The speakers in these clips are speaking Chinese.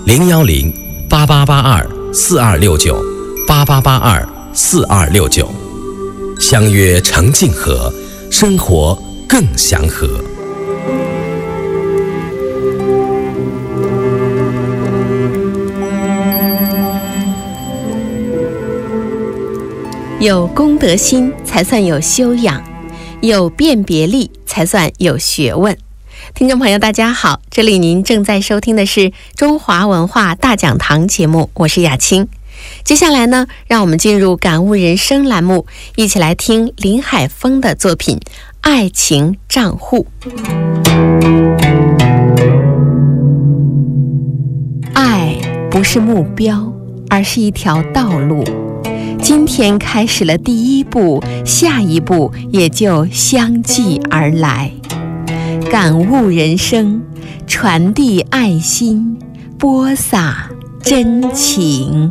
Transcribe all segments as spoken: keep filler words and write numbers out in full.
零幺零八八八二四二六九八八八二四二六九，相约澄净河，生活更祥和。 有公德心才算有修养，有辨别力才算有学问。听众朋友大家好，这里您正在收听的是中华文化大讲堂节目，我是雅青。接下来呢，让我们进入感悟人生栏目，一起来听林海峰的作品《爱情账户》。爱不是目标，而是一条道路。今天开始了第一步，下一步也就相继而来。感悟人生，传递爱心，播撒真情。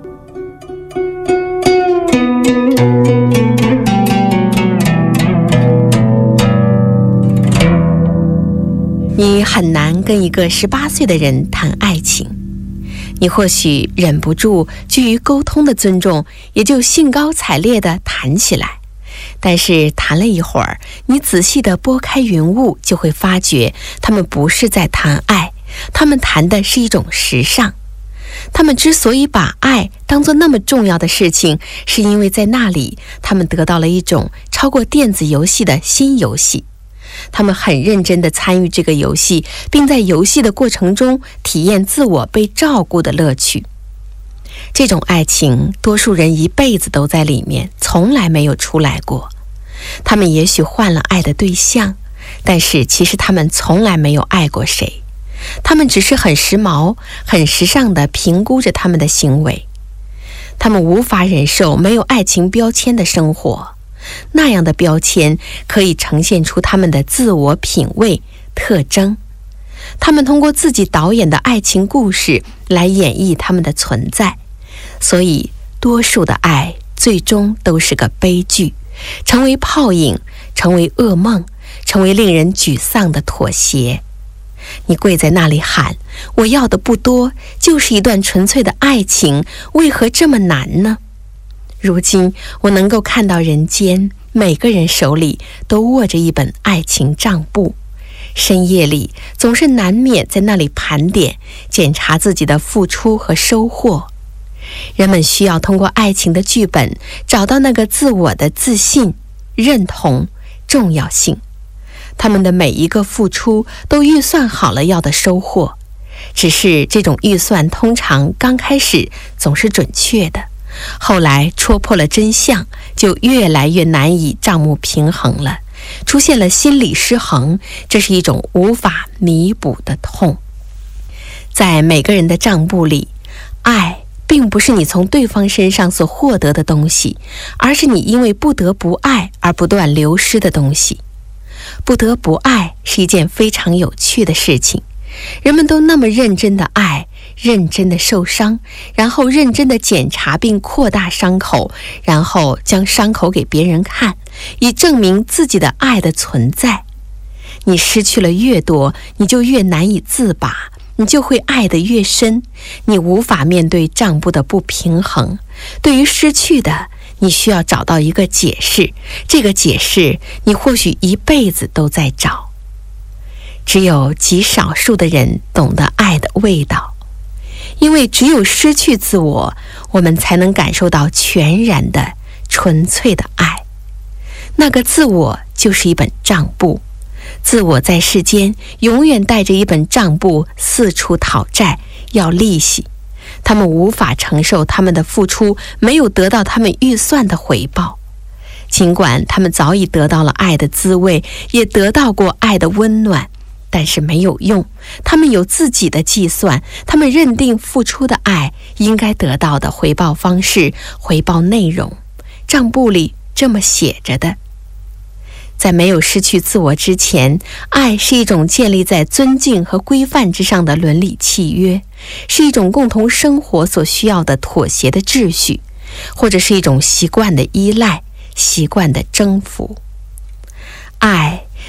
你很难跟一个十八岁的人谈爱情，你或许忍不住基于沟通的尊重，也就兴高采烈地谈起来。但是谈了一会儿，你仔细地拨开云雾，就会发觉他们不是在谈爱，他们谈的是一种时尚。他们之所以把爱当作那么重要的事情，是因为在那里他们得到了一种超过电子游戏的新游戏。他们很认真地参与这个游戏，并在游戏的过程中体验自我被照顾的乐趣。这种爱情，多数人一辈子都在里面，从来没有出来过。他们也许换了爱的对象，但是其实他们从来没有爱过谁。他们只是很时髦、很时尚地评估着他们的行为。他们无法忍受没有爱情标签的生活，那样的标签可以呈现出他们的自我品味特征。他们通过自己导演的爱情故事来演绎他们的存在，所以多数的爱最终都是个悲剧，成为泡影，成为噩梦，成为令人沮丧的妥协。你跪在那里喊，我要的不多，就是一段纯粹的爱情，为何这么难呢？如今我能够看到人间每个人手里都握着一本爱情账簿，深夜里总是难免在那里盘点检查自己的付出和收获。人们需要通过爱情的剧本找到那个自我的自信、认同、重要性。他们的每一个付出都预算好了要的收获，只是这种预算通常刚开始总是准确的，后来戳破了真相，就越来越难以账目平衡了，出现了心理失衡，这是一种无法弥补的痛。在每个人的账簿里，爱并不是你从对方身上所获得的东西，而是你因为不得不爱而不断流失的东西。不得不爱是一件非常有趣的事情，人们都那么认真的爱，认真的受伤，然后认真的检查并扩大伤口，然后将伤口给别人看，以证明自己的爱的存在。你失去了越多，你就越难以自拔，你就会爱得越深，你无法面对账簿的不平衡。对于失去的，你需要找到一个解释，这个解释你或许一辈子都在找。只有极少数的人懂得爱的味道，因为只有失去自我，我们才能感受到全然的、纯粹的爱。那个自我就是一本账簿，自我在世间永远带着一本账簿四处讨债，要利息。他们无法承受他们的付出没有得到他们预算的回报，尽管他们早已得到了爱的滋味，也得到过爱的温暖，但是没有用。他们有自己的计算，他们认定付出的爱应该得到的回报方式、回报内容，账簿里这么写着的。在没有失去自我之前，爱是一种建立在尊敬和规范之上的伦理契约，是一种共同生活所需要的妥协的秩序，或者是一种习惯的依赖、习惯的征服。爱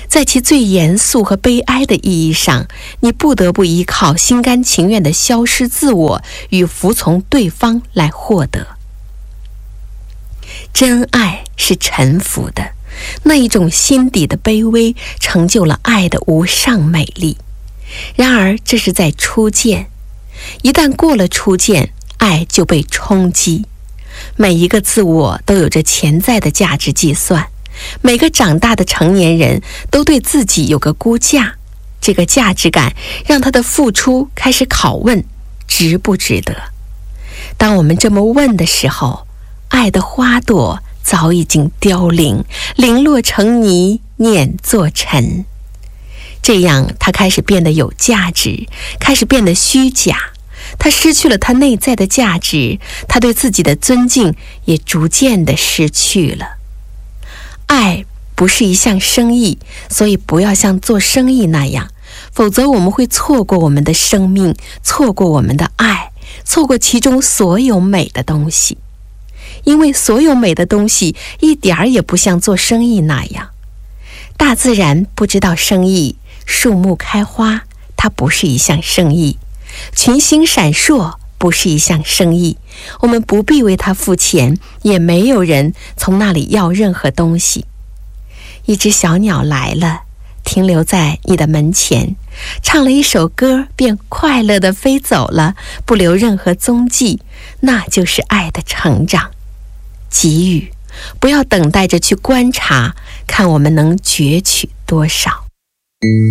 在其最严肃和悲哀的意义上，你不得不依靠心甘情愿的消失自我与服从对方来获得。真爱是臣服的，那一种心底的卑微成就了爱的无上美丽。然而这是在初见，一旦过了初见，爱就被冲击。每一个自我都有着潜在的价值计算，每个长大的成年人都对自己有个估价，这个价值感让他的付出开始拷问，值不值得？当我们这么问的时候，爱的花朵早已经凋零，零落成泥，碾作尘。这样它开始变得有价值，开始变得虚假，它失去了它内在的价值，它对自己的尊敬也逐渐地失去了。爱不是一项生意，所以不要像做生意那样，否则我们会错过我们的生命，错过我们的爱，错过其中所有美的东西。因为所有美的东西一点儿也不像做生意那样。大自然不知道生意，树木开花，它不是一项生意；群星闪烁，不是一项生意。我们不必为它付钱，也没有人从那里要任何东西。一只小鸟来了，停留在你的门前，唱了一首歌，便快乐地飞走了，不留任何踪迹。那就是爱的成长。给予，不要等待着去观察，看我们能攫取多少。